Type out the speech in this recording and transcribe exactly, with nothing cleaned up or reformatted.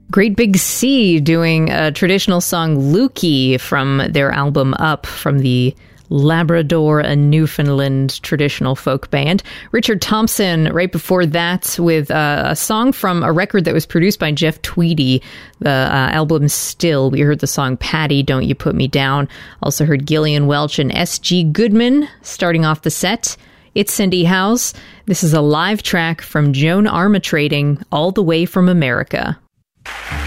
Great Big Sea doing a traditional song, Lukey, from their album Up, from the Labrador and Newfoundland traditional folk band. Richard Thompson, right before that, with uh, a song from a record that was produced by Jeff Tweedy, the uh, album Still. We heard the song Patty, Don't You Put Me Down. Also heard Gillian Welch and S G Goodman starting off the set. It's Cindy House. This is a live track from Joan Armatrading, all the way from America.